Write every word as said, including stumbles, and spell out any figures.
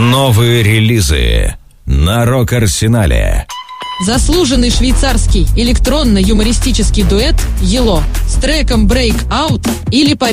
Новые релизы на Рок-Арсенале. Заслуженный швейцарский электронно-юмористический дуэт «Ело» с треком «Break Out» или «Победа».